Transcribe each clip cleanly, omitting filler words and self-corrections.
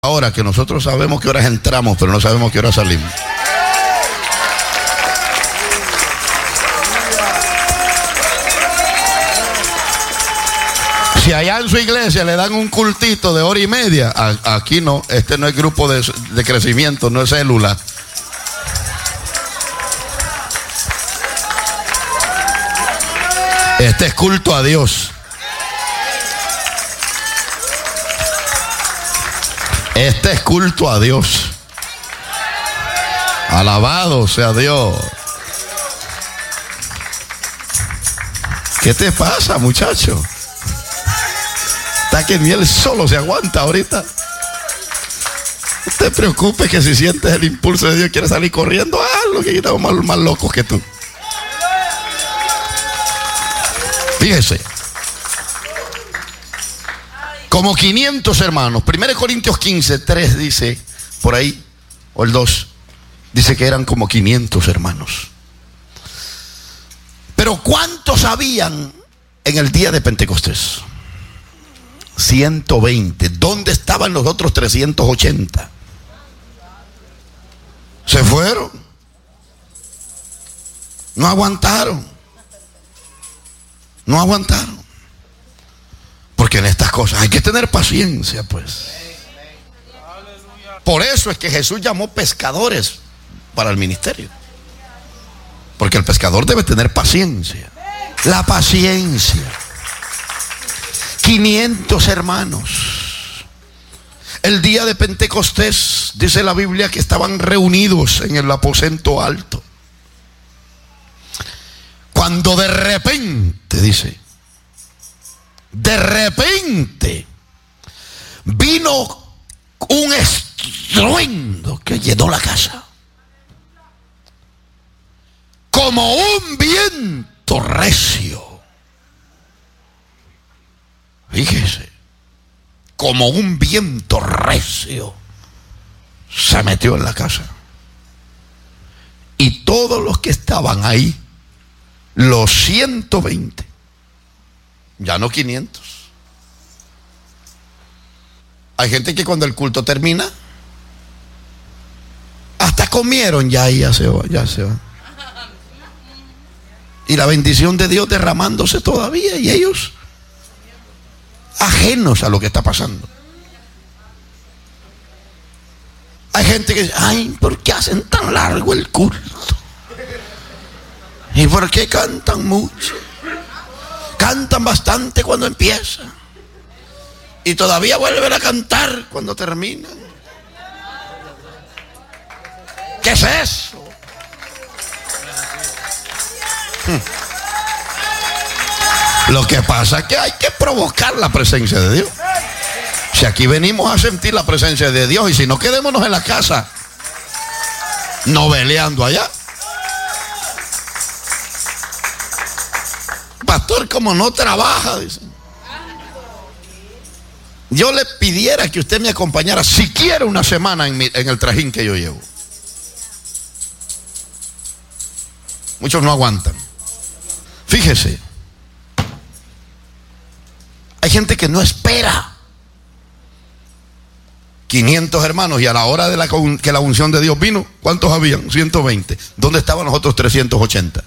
Ahora que nosotros sabemos qué horas entramos, pero no sabemos qué horas salimos. Si allá en su iglesia le dan un cultito de hora y media, aquí no, este no es grupo de crecimiento, no es célula. Este es culto a Dios. Este es culto a Dios. Alabado sea Dios. ¿Qué te pasa, muchacho? Está que ni él solo se aguanta ahorita. No te preocupes, que si sientes el impulso de Dios, quieres salir corriendo, hazlo, que estamos más locos que tú. Fíjese. Como 500 hermanos. 1 Corintios 15, 3 dice, por ahí, o el 2, dice que eran como 500 hermanos. Pero ¿cuántos habían en el día de Pentecostés? 120. ¿Dónde estaban los otros 380? Se fueron. No aguantaron. No aguantaron. Porque en estas cosas hay que tener paciencia, pues. Por eso es que Jesús llamó pescadores para el ministerio. Porque el pescador debe tener paciencia. La paciencia. 500 hermanos. El día de Pentecostés, dice la Biblia, que estaban reunidos en el aposento alto. Cuando de repente, dice, de repente vino un estruendo que llenó la casa, como un viento recio. Fíjese, como un viento recio se metió en la casa. Y todos los que estaban ahí, los 120, ya no 500. Hay gente que cuando el culto termina, hasta comieron, ya se va. Y la bendición de Dios derramándose todavía, y ellos ajenos a lo que está pasando. Hay gente que dice, ay, ¿por qué hacen tan largo el culto? ¿Y por qué cantan mucho? Cantan bastante cuando empieza y todavía vuelven a cantar cuando terminan. ¿Qué es eso? Lo que pasa es que hay que provocar la presencia de Dios. Si aquí venimos a sentir la presencia de Dios, y si no, quedémonos en la casa noveleando allá. Pastor, como no trabaja, dice, yo le pidiera que usted me acompañara siquiera una semana en el trajín que yo llevo. Muchos no aguantan. Fíjese, hay gente que no espera. 500 hermanos, y a la hora de que la unción de Dios vino, ¿cuántos habían? 120. ¿Dónde estaban los otros 380?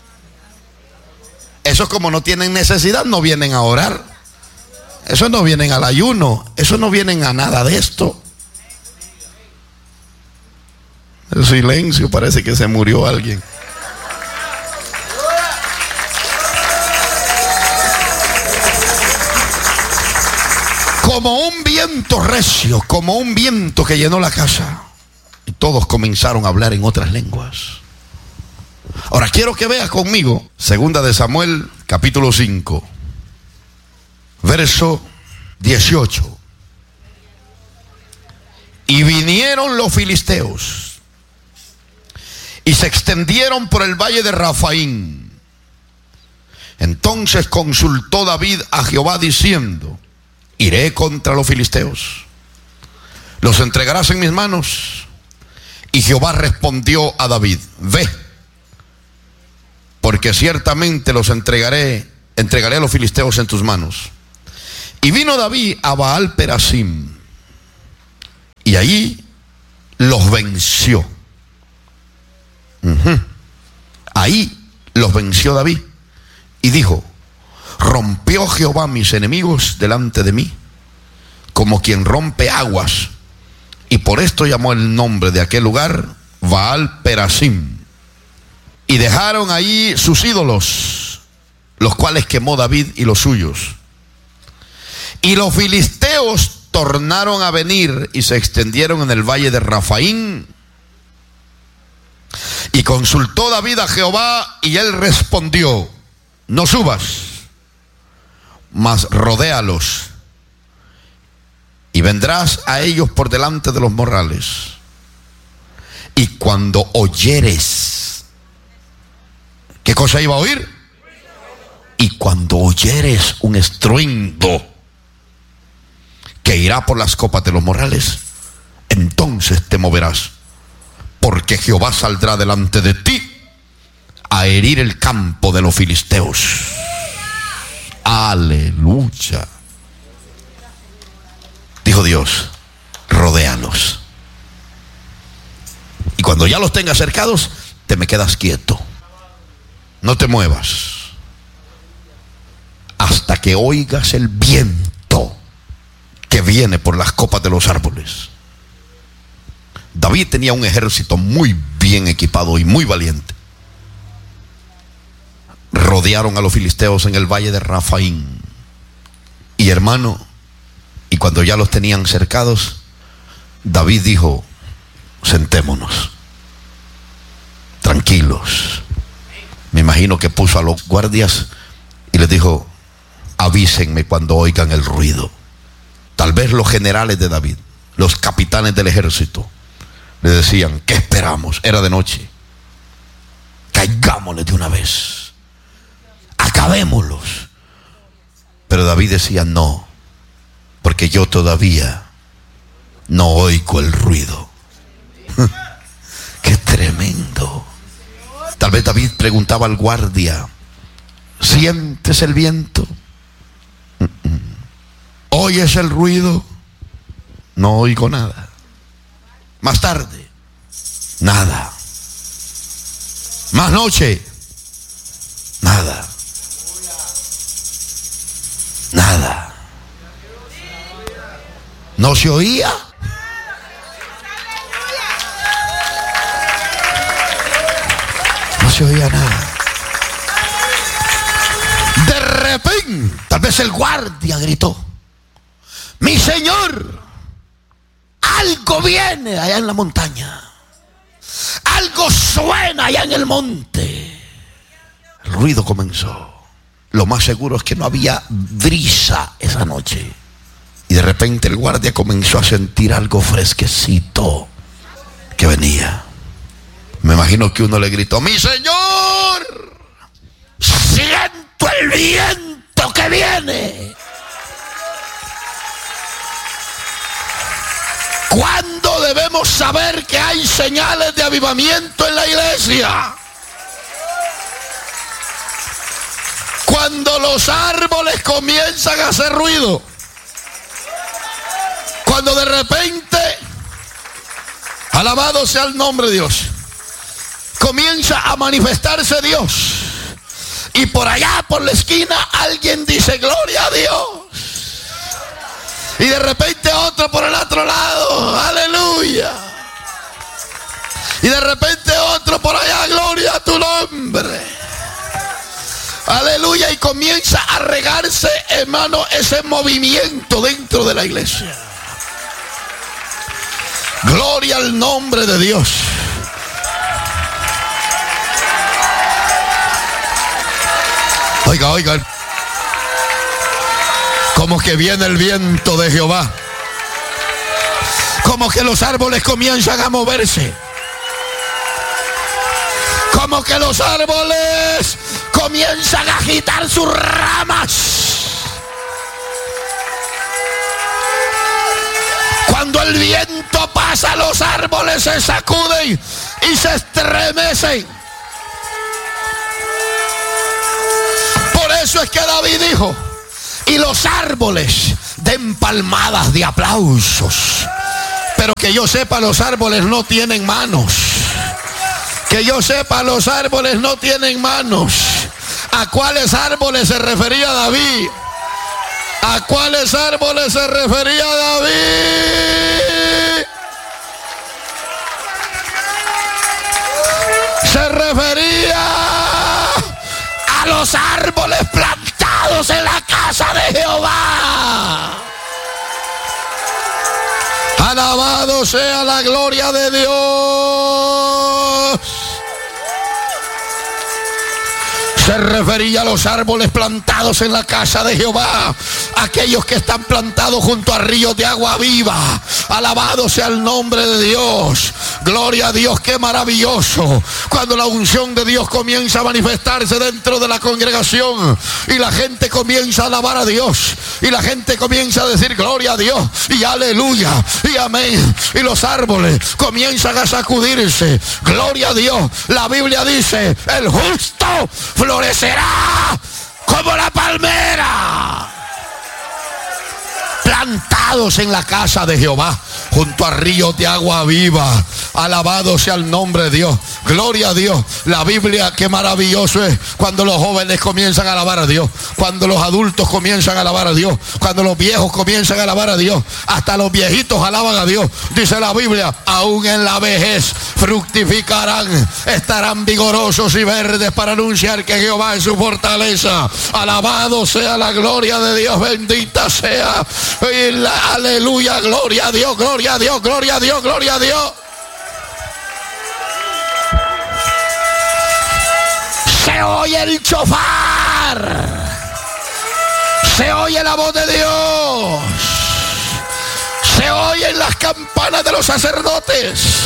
Esos, como no tienen necesidad, no vienen a orar. Esos no vienen al ayuno. Esos no vienen a nada de esto. El silencio, parece que se murió alguien. Como un viento recio, como un viento que llenó la casa, y todos comenzaron a hablar en otras lenguas. Ahora quiero que vea conmigo 2 de Samuel, capítulo 5, verso 18. Y vinieron los filisteos y se extendieron por el valle de Rafaín. Entonces consultó David a Jehová diciendo, iré contra los filisteos, los entregarás en mis manos. Y Jehová respondió a David, ve, porque ciertamente los entregaré a los filisteos en tus manos. Y vino David a Baal Perasim, Y ahí los venció. Ahí los venció David. Y dijo: rompió Jehová mis enemigos delante de mí, como quien rompe aguas. Y por esto llamó el nombre de aquel lugar Baal Perasim. Y dejaron ahí sus ídolos, los cuales quemó David y los suyos. Y los filisteos tornaron a venir y se extendieron en el valle de Rafaín. Y consultó David a Jehová, y él respondió: no subas, mas rodéalos, y vendrás a ellos por delante de los morrales. Y cuando oyeres, ¿qué cosa iba a oír? Y cuando oyeres un estruendo que irá por las copas de los morrales, entonces te moverás, porque Jehová saldrá delante de ti a herir el campo de los filisteos. Aleluya. Dijo Dios: rodéalos. Y cuando ya los tengas cercados, te me quedas quieto. No te muevas hasta que oigas el viento que viene por las copas de los árboles. David tenía un ejército muy bien equipado y muy valiente. Rodearon a los filisteos en el valle de Rafaín. Y hermano, y cuando ya los tenían cercados, David dijo: sentémonos, tranquilos. Me imagino que puso a los guardias y les dijo: avísenme cuando oigan el ruido. Tal vez los generales de David, los capitanes del ejército, le decían: ¿qué esperamos? Era de noche. Caigámosles de una vez, acabémoslos. Pero David decía: no, porque yo todavía no oigo el ruido. ¡Qué tremendo! Tal vez David preguntaba al guardia: ¿sientes el viento? ¿Oyes el ruido? No oigo nada. Más tarde: nada. Más noche: nada. Nada. ¿No se oía? No se oía nada. De repente, tal vez el guardia gritó: mi señor, algo viene allá en la montaña, algo suena allá en el monte. El ruido comenzó. Lo más seguro es que no había brisa esa noche. Y de repente el guardia comenzó a sentir algo fresquecito que venía. Me imagino que uno le gritó: mi señor, siento el viento que viene. ¿Cuándo debemos saber que hay señales de avivamiento en la iglesia? Cuando los árboles comienzan a hacer ruido. Cuando de repente, alabado sea el nombre de Dios, comienza a manifestarse Dios. Y por allá, por la esquina, alguien dice: gloria a Dios. Y de repente otro por el otro lado: aleluya. Y de repente otro por allá: gloria a tu nombre. Aleluya. Y comienza a regarse, hermano, ese movimiento dentro de la iglesia. Gloria al nombre de Dios. Oiga, oiga. Como que viene el viento de Jehová. Como que los árboles comienzan a moverse. Como que los árboles comienzan a agitar sus ramas. Cuando el viento pasa, los árboles se sacuden y se estremecen. Por eso es que David dijo: y los árboles den palmadas de aplausos, Pero que yo sepa, los árboles no tienen manos. Que yo sepa, los árboles no tienen manos. ¿A cuáles árboles se refería David? ¿A cuáles árboles se refería David? Se refería a los árboles plantados en la casa de Jehová. Alabado sea la gloria de Dios. Se refería a los árboles plantados en la casa de Jehová, aquellos que están plantados junto a ríos de agua viva. Alabado sea el nombre de Dios. Gloria a Dios, qué maravilloso. Cuando la unción de Dios comienza a manifestarse dentro de la congregación y la gente comienza a alabar a Dios y la gente comienza a decir gloria a Dios y aleluya y amén, y los árboles comienzan a sacudirse. Gloria a Dios. La Biblia dice: el justo florecerá como la palmera. Plantados en la casa de Jehová, junto a ríos de agua viva. Alabado sea el nombre de Dios. Gloria a Dios. La Biblia, qué maravilloso es cuando los jóvenes comienzan a alabar a Dios, cuando los adultos comienzan a alabar a Dios, cuando los viejos comienzan a alabar a Dios. Hasta los viejitos alaban a Dios. Dice la Biblia: aún en la vejez fructificarán, estarán vigorosos y verdes para anunciar que Jehová es su fortaleza. Alabado sea la gloria de Dios. Bendita sea. Aleluya, gloria a Dios, gloria a Dios, gloria a Dios, gloria a Dios. Se oye el chofar, se oye la voz de Dios, se oyen las campanas de los sacerdotes.